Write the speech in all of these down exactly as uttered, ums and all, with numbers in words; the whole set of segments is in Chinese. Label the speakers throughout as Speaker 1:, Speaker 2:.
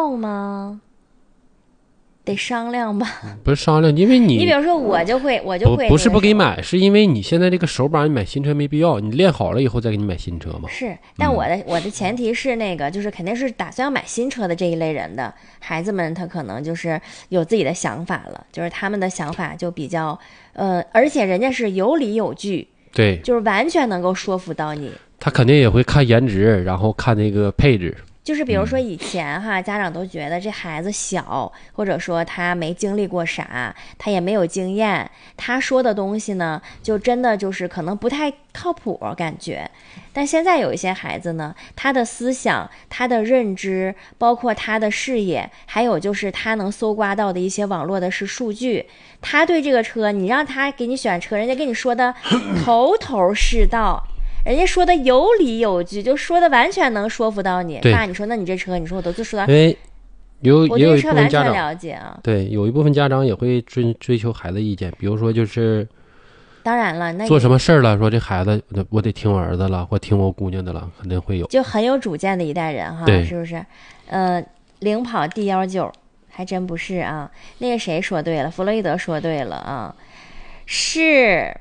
Speaker 1: 要吗？得商量吧。
Speaker 2: 不是商量，因为你
Speaker 1: 你比如说我就会我就会
Speaker 2: 不不是不给你买，是因为你现在这个手把你买新车没必要，你练好了以后再给你买新车嘛。
Speaker 1: 是，但我的、嗯、我的前提是那个就是肯定是打算要买新车的这一类人的孩子们，他可能就是有自己的想法了，就是他们的想法就比较呃，而且人家是有理有据，
Speaker 2: 对，
Speaker 1: 就是完全能够说服到你。
Speaker 2: 他肯定也会看颜值，然后看那个配置。
Speaker 1: 就是比如说以前哈、嗯、家长都觉得这孩子小，或者说他没经历过啥，他也没有经验，他说的东西呢就真的就是可能不太靠谱感觉。但现在有一些孩子呢，他的思想，他的认知，包括他的视野，还有就是他能搜刮到的一些网络的是数据，他对这个车你让他给你选车，人家跟你说的头头是道，人家说的有理有据，就说的完全能说服到你。爸，你说那你这车，你说我都就说的，
Speaker 2: 因为有
Speaker 1: 我对车完全了解啊。
Speaker 2: 对，有一部分家长也会追追求孩子意见，比如说就是
Speaker 1: 当然了，那
Speaker 2: 做什么事儿了，说这孩子我得听我儿子了，或听我姑娘的了，肯定会有，
Speaker 1: 就很有主见的一代人哈，是不是？呃，领跑 D 幺九还真不是啊。那个谁说对了，弗洛伊德说对了啊，是。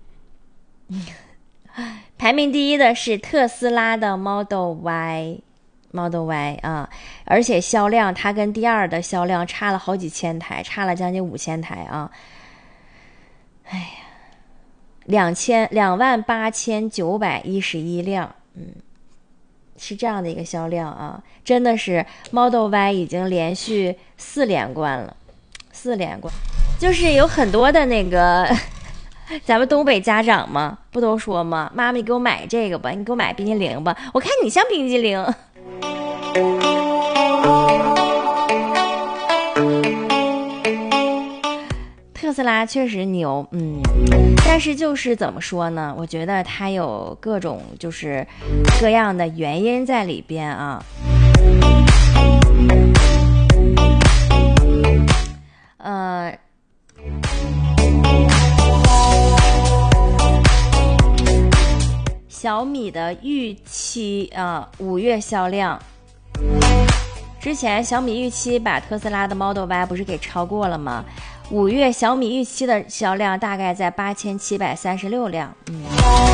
Speaker 1: 排名第一的是特斯拉的 Model Y Model Y 啊，而且销量它跟第二的销量差了好几千台，差了将近五千台啊。哎呀，两千两万八千九百一十一辆，嗯，是这样的一个销量啊，真的是 Model Y 已经连续四连冠了，四连冠，就是有很多的那个。咱们东北家长嘛，不都说吗？妈妈，你给我买这个吧，你给我买冰激凌吧，我看你像冰激凌。特斯拉确实牛，嗯，但是就是怎么说呢？我觉得它有各种就是各样的原因在里边啊。呃。小米的预期啊，五月销量，之前小米预期把特斯拉的 Model Y 不是给超过了吗？五月小米预期的销量大概在八千七百三十六辆，嗯。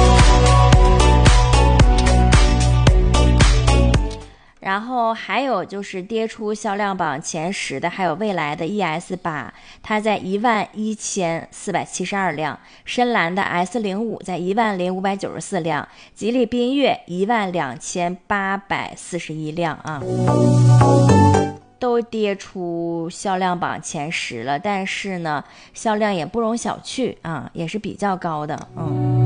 Speaker 1: 然后还有就是跌出销量榜前十的，还有蔚来的 E S 八，它在一万一千四百七十二辆，深蓝的 S 零五在一万零五百九十四辆，吉利缤越一万两千八百四十一辆啊，都跌出销量榜前十了。但是呢，销量也不容小觑啊，也是比较高的，嗯。